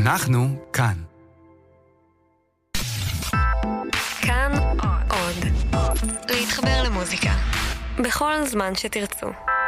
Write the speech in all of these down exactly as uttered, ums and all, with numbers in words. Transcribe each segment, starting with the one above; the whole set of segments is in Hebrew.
אנחנו כאן. כאן עוד. להתחבר למוזיקה. בכל זמן שתרצו.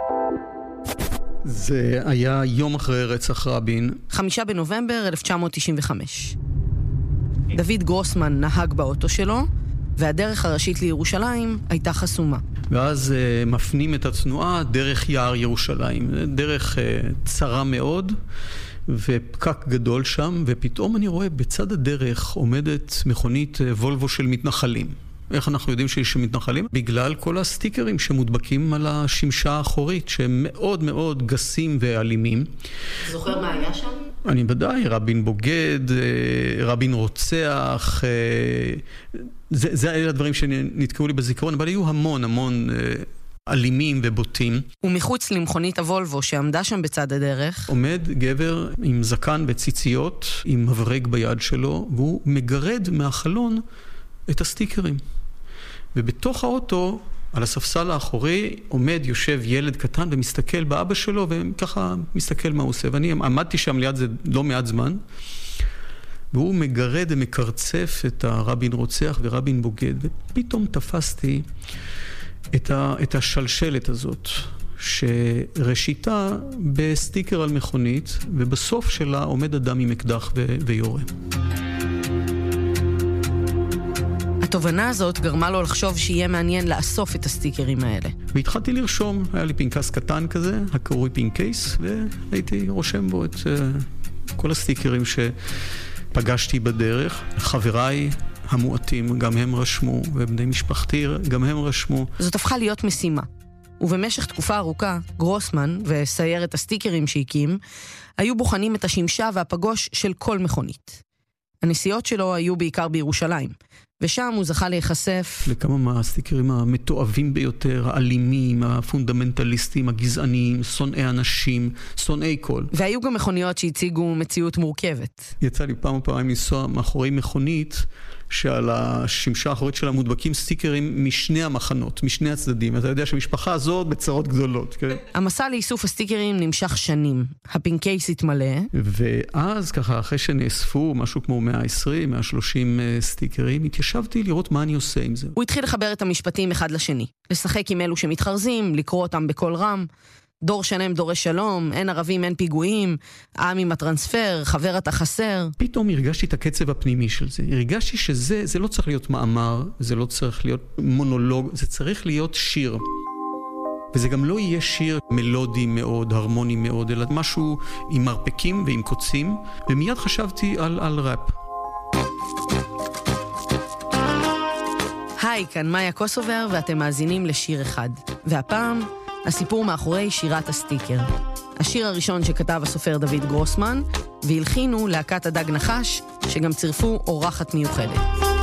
זה היה יום אחרי רצח רבין. חמישה בנובמבר אלף תשע מאות תשעים וחמש. דוד גרוסמן נהג באוטו שלו, והדרך הראשית לירושלים הייתה חסומה. ואז uh, מפנים את התנועה דרך יער ירושלים. דרך uh, צרה מאוד, ופקק גדול שם, ופתאום אני רואה בצד הדרך עומדת מכונית uh, וולבו של מתנחלים. איך אנחנו יודעים שיש מתנחלים? בגלל כל הסטיקרים שמודבקים על השמשה האחורית, שהם מאוד מאוד גסים ואלימים. זוכר מה היה שם? אני ודאי, רבין בוגד, רבין רוצח, זה, זה היה הדברים שנתקעו לי בזיכרון, אבל היו המון המון אלימים ובוטים. ומחוץ למכונית הוולבו שעמדה שם בצד הדרך, עומד גבר עם זקן וציציות, עם מברג ביד שלו, והוא מגרד מהחלון את הסטיקרים. ובתוך האוטו, על הספסל האחורי, עומד, יושב ילד קטן ומסתכל באבא שלו, וככה מסתכל מה הוא עושה. ואני עמדתי שם ליד זה לא מעט זמן, והוא מגרד ומקרצף את הרבין רוצח ורבין בוגד. ופתאום תפסתי את, ה, את השלשלת הזאת, שראשיתה בסטיקר על מכונית, ובסוף שלה עומד אדם עם אקדח ו, ויורה. התובנה הזאת גרמה לו לחשוב שיהיה מעניין לאסוף את הסטיקרים האלה. והתחלתי לרשום, היה לי פנקס קטן כזה, הקרוי פינקייס, והייתי רושם בו את uh, כל הסטיקרים שפגשתי בדרך. חבריי המועטים, גם הם רשמו, ובני משפחתי, גם הם רשמו. זאת הפכה להיות משימה. ובמשך תקופה ארוכה, גרוסמן וסיירת הסטיקרים שהקים, היו בוחנים את השמשה והפגוש של כל מכונית. הנסיעות שלו היו בעיקר בירושלים, ושם הוא זכה להיחשף לכמה מהסטיקרים המתועבים ביותר, האלימים, הפונדמנטליסטים, הגזעניים, שונאי אנשים, שונאי כל. והיו גם מכוניות שהציגו מציאות מורכבת. יצא לי פעם פעמים לנסוע מאחורי מכונית, שעל השמשה האחורית שלה מודבקים סטיקרים משני המחנות, משני הצדדים. אתה יודע שהמשפחה הזאת בצרות גדולות. כן? המסע לאיסוף הסטיקרים נמשך שנים. הפינקייס התמלא. ואז ככה, אחרי שנאספו משהו כמו מאה ועשרים, מאה ושלושים סטיקרים, התיישבתי לראות מה אני עושה עם זה. הוא התחיל לחבר את המשפטים אחד לשני. לשחק עם אלו שמתחרזים, לקרוא אותם בכל רם. דור שלם דורש שלום, אין ערבים, אין פיגועים, עם עם הטרנספר, חבר אתה חסר. פתאום הרגשתי את הקצב הפנימי של זה. הרגשתי שזה זה לא צריך להיות מאמר, זה לא צריך להיות מונולוג, זה צריך להיות שיר. וזה גם לא יהיה שיר מלודי מאוד, הרמוני מאוד, אלא משהו עם מרפקים ועם קוצים, ומיד חשבתי על, על ראפ. היי, כאן מאיה קוסובר, ואתם מאזינים לשיר אחד. והפעם הסיפור מאחורי שירת הסטיקר. השיר הראשון שכתב הסופר דוד גרוסמן, והלחינו להקת הדג נחש, שגם צירפו אורחת מיוחדת.